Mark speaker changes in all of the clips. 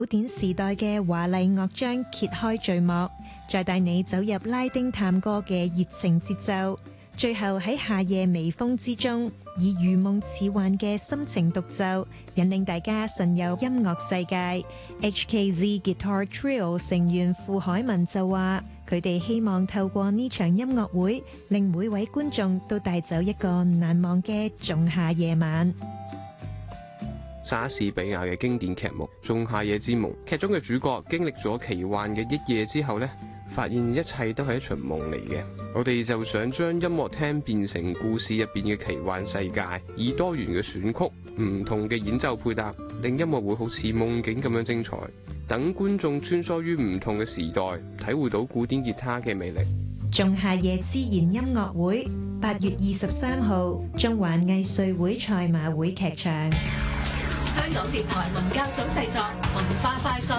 Speaker 1: 古典時代嘅華麗樂章揭開序幕，再帶你走入拉丁探戈嘅熱情節奏，最後喺夏夜微風之中，以如夢似幻嘅心情獨奏，引領大家神遊音樂世界。HKZ Guitar Trio 成員傅海文就話：佢哋希望透過呢場音樂會，令每位觀眾都帶走一個難忘嘅仲夏夜晚。
Speaker 2: 莎士比亞嘅經典劇目《仲夏夜之夢》，劇中嘅主角經歷咗奇幻嘅一夜之後呢，發現一切都係一場夢嚟嘅。我哋就想將音樂廳變成故事入邊嘅奇幻世界，以多元嘅選曲、唔同嘅演奏配搭，令音樂會好似夢境咁樣精彩。等觀眾穿梭於唔同嘅時代，體會到古典吉他嘅魅力。
Speaker 1: 仲夏夜之言音樂會8月23號，中環藝穗會賽馬會劇場。
Speaker 3: 香港電台文教組製作，文化快訊。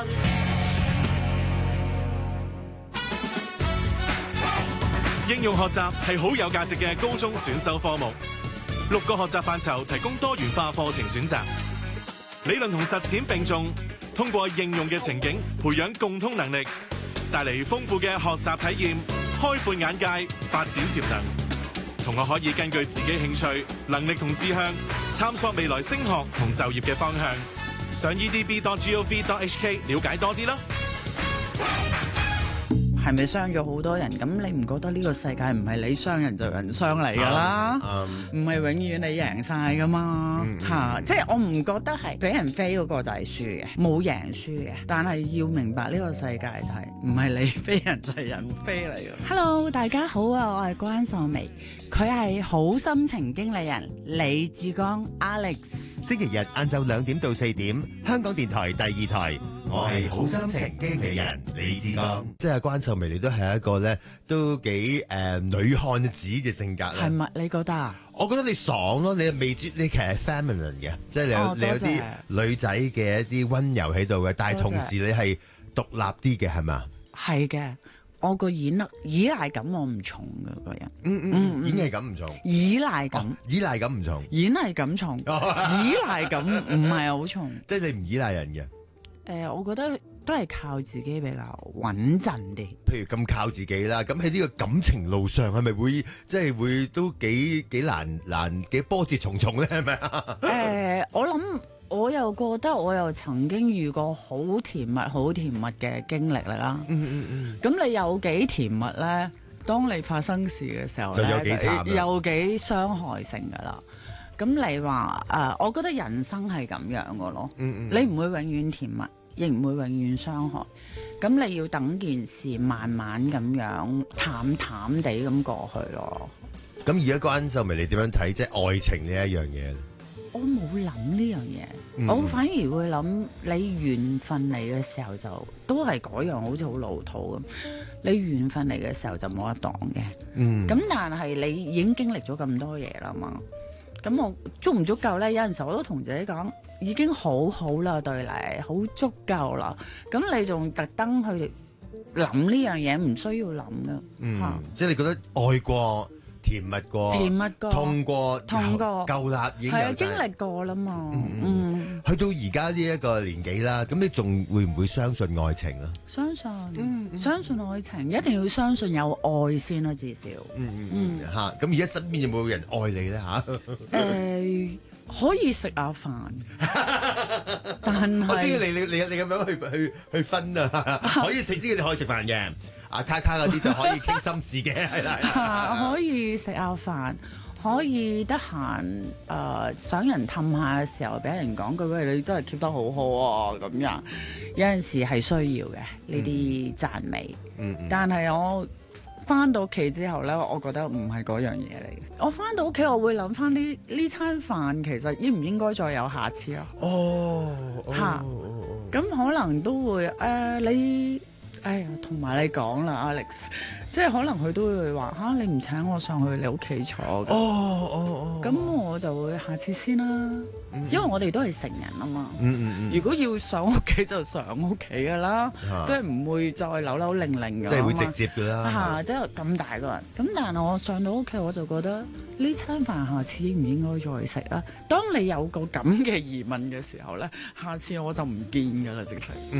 Speaker 4: 應用學習係好有價值嘅高中選修科目，6個學習範疇提供多元化課程選擇，理論同實踐並重，通過應用嘅情景培養共通能力，帶嚟豐富嘅學習體驗，開闊眼界，發展潛能。同學可以根據自己興趣、能力同志向，探索未來升學同就業嘅方向。上 edb.gov.hk 了解多啲啦。
Speaker 5: 係咪傷咗好多人？咁你唔覺得呢個世界唔係你傷人就人傷嚟㗎啦？唔係永遠你贏晒㗎嘛？即係我唔覺得係俾人飛嗰個就係輸嘅，冇贏輸嘅。但係要明白呢個世界就係唔係你飛人就係人飛嚟㗎。Hello， 大家好啊，我係關秀眉，佢係好心情經理人李志剛 Alex。
Speaker 6: 星期日晏晝2點到4點，香港電台第2台。我係好心情經理人李志剛，即係關秀眉，你都係一個咧都幾女漢子嘅性格咧。
Speaker 5: 係咪？你覺得啊？
Speaker 6: 我覺得你爽咯，你未知你其實係 feminine 嘅，即係你有啲女仔嘅一啲溫柔喺度嘅，但係同時你係獨立啲嘅，係嘛？
Speaker 5: 係嘅，我個依賴感我唔重嘅個人。
Speaker 6: 演藝感唔重，
Speaker 5: 依賴感
Speaker 6: 唔重，
Speaker 5: 演藝感重，依賴感唔係好重。
Speaker 6: 即係你唔依賴人嘅。
Speaker 5: 我覺得都係靠自己比較穩陣啲。
Speaker 6: 譬如咁靠自己啦，咁喺呢個感情路上係咪會即係會都幾難幾波折重重咧？係咪啊？
Speaker 5: 我諗我又覺得我又曾經遇過好甜蜜嘅經歷啦。咁你有幾甜蜜咧？當你發生事嘅時候咧，
Speaker 6: 就有幾慘，
Speaker 5: 有幾傷害性噶啦。咁你話我覺得人生係咁樣嘅咯。你唔會永遠甜蜜，亦唔會永遠傷害。咁你要等件事慢慢咁樣淡淡地咁過去咯。
Speaker 6: 咁而家關秀眉，你點樣睇即係愛情呢一樣嘢？
Speaker 5: 我冇諗呢樣嘢，我反而會諗你緣分嚟嘅時候就都係嗰樣，好似好老土咁。你緣分嚟嘅時候就冇得擋嘅。咁但係你已經經歷咗咁多嘢啦嘛。咁我足唔足夠咧？有陣時候我都同自己講，已經好好啦，對你好足夠啦。咁你仲特登去諗呢樣嘢，唔需要諗噶。
Speaker 6: 即係你覺得愛過、甜蜜過、痛過，夠啦，已經有
Speaker 5: 經歷過啦嘛。
Speaker 6: 去到而家呢一個年紀啦，咁你仲會唔會相信愛情啊？
Speaker 5: 相信，相信愛情，一定要相信有愛先啦，至少。
Speaker 6: 咁而家身邊有冇人愛你咧？
Speaker 5: 可以食下飯，但係
Speaker 6: 我知你咁樣去分啊，可以食啲，你可以食飯嘅。卡卡嗰啲就可以傾心事嘅，係啦。
Speaker 5: 可以食下飯，可以得閒想人氹下嘅時候，俾人講句喂，你真係 keep 得好好啊咁樣。有陣時係需要嘅呢啲讚美。但係我翻到屋企之後咧，我覺得唔係嗰樣嘢嚟嘅。我翻到屋企，我會諗翻呢餐飯其實應唔應該再有下次啊？咁可能都會你哎呀，同埋你講啦，Alex，即係可能佢都會話嚇你唔請我上去你屋企坐㗎。咁我就會下次先啦，因為我哋都係成人啊嘛。如果要上屋企就上屋企㗎啦，即係唔會再扭扭擰擰㗎。
Speaker 6: 即係會直接㗎啦。
Speaker 5: 即係咁大個人。咁但係我上到屋企我就覺得呢餐飯下次應唔應該再食啦？當你有個咁嘅疑問嘅時候咧，下次我就唔見㗎啦，直情。